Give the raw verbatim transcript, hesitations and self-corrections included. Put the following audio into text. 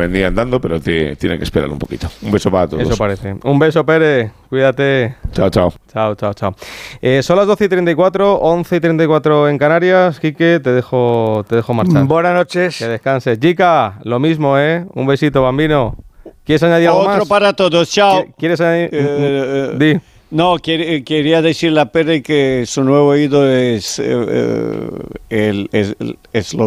vendía andando, pero t- tiene que esperar un poquito. Un beso para todos. Eso parece. Un beso, Pérez. Cuídate. Chao, chao. Chao, chao, chao. Eh, son las doce y treinta y cuatro, once y treinta y cuatro en Canarias. Quique, te dejo, te dejo marchar. Buenas noches. Que descanses. Chica, lo mismo, ¿eh? Un besito, bambino. ¿Quieres añadir algo Otro más? para todos, chao. ¿Quieres añadir? Eh, Di. No, quer- quería decirle a Pérez que su nuevo ídolo es, eh, eh, el, es, es lo